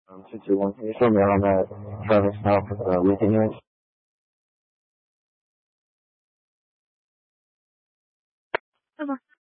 221, can you show me on that Travis now for the reconveyance? Come on.